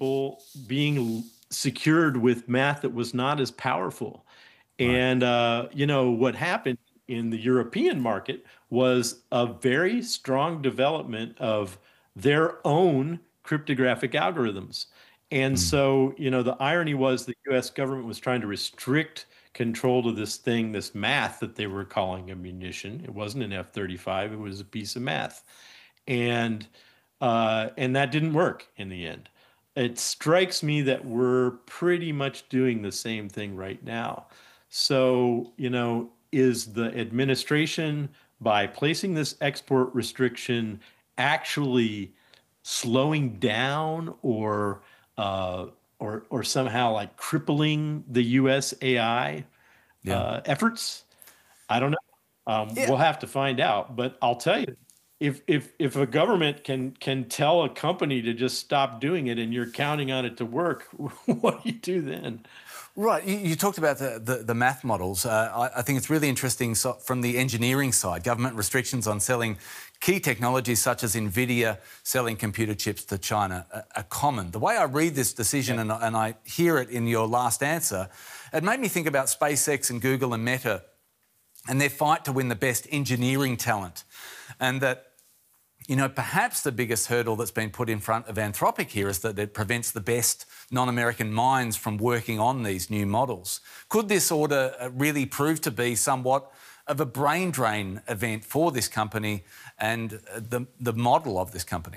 people being secured with math that was not as powerful. Right. And, what happened in the European market was a very strong development of their own cryptographic algorithms. And Mm. so, the irony was the US government was trying to restrict control to this thing, this math that they were calling a munition. It wasn't an F-35, it was a piece of math. And and that didn't work in the end. It strikes me that we're pretty much doing the same thing right now. So, is the administration, by placing this export restriction, actually slowing down uh, or somehow like crippling the U.S. AI Yeah. efforts? I don't know. Yeah. We'll have to find out. But I'll tell you, if a government can tell a company to just stop doing it and you're counting on it to work, what do you do then? Right. You talked about the math models. I think it's really interesting from the engineering side. Government restrictions on selling key technologies such as NVIDIA selling computer chips to China are common. The way I read this decision and I hear it in your last answer, it made me think about SpaceX and Google and Meta and their fight to win the best engineering talent. And that, perhaps the biggest hurdle that's been put in front of Anthropic here is that it prevents the best non-American minds from working on these new models. Could this order really prove to be somewhat of a brain drain event for this company and the model of this company?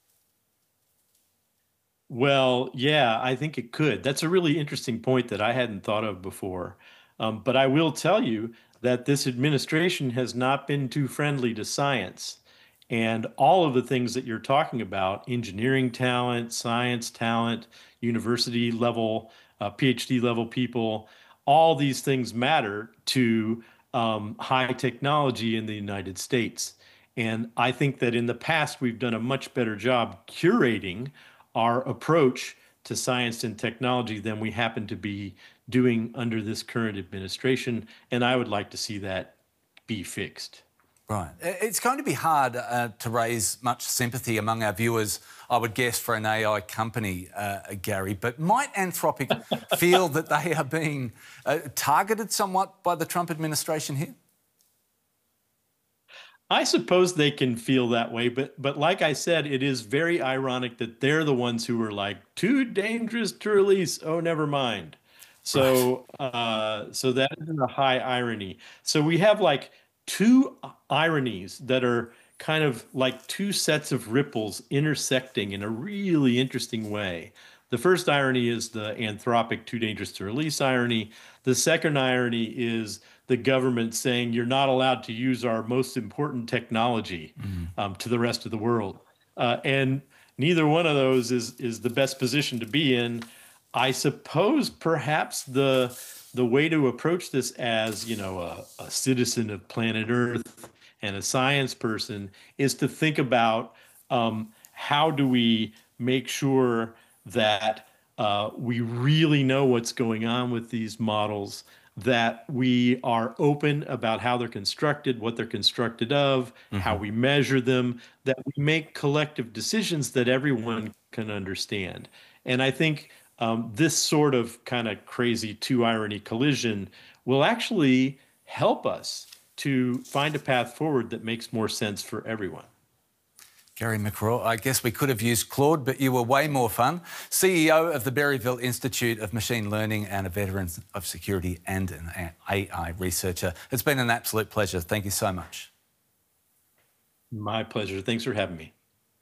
Well, yeah, I think it could. That's a really interesting point that I hadn't thought of before. But I will tell you that this administration has not been too friendly to science. And all of the things that you're talking about, engineering talent, science talent, university level, PhD level people, all these things matter to high technology in the United States. And I think that in the past, we've done a much better job curating our approach to science and technology than we happen to be doing under this current administration. And I would like to see that be fixed. Right. It's going to be hard to raise much sympathy among our viewers, I would guess, for an AI company, Gary. But might Anthropic feel that they are being targeted somewhat by the Trump administration here? I suppose they can feel that way, but like I said, it is very ironic that they're the ones who are like, too dangerous to release. Oh, never mind. So, so that is a high irony. So we have like two ironies that are kind of like two sets of ripples intersecting in a really interesting way. The first irony is the Anthropic too dangerous to release irony. The second irony is the government saying you're not allowed to use our most important technology to the rest of the world. And neither one of those is the best position to be in. I suppose perhaps the way to approach this as, a citizen of planet Earth and a science person is to think about how do we make sure that we really know what's going on with these models, that we are open about how they're constructed, what they're constructed of, how we measure them, that we make collective decisions that everyone can understand. And I think this sort of kind of crazy two irony collision will actually help us to find a path forward that makes more sense for everyone. Gary McRae, I guess we could have used Claude, but you were way more fun. CEO of the Berryville Institute of Machine Learning and a veteran of security and an AI researcher. It's been an absolute pleasure. Thank you so much. My pleasure. Thanks for having me.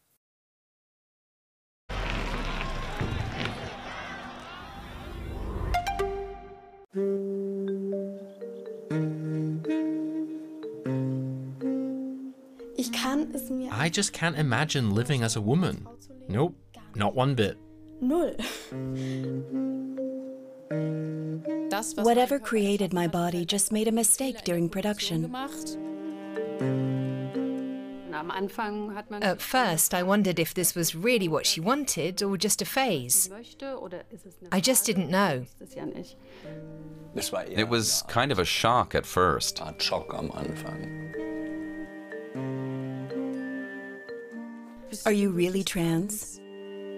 I just can't imagine living as a woman. Nope, not one bit. Null. Whatever created my body just made a mistake during production. At first, I wondered if this was really what she wanted or just a phase. I just didn't know. It was kind of a shock at first. Are you really trans?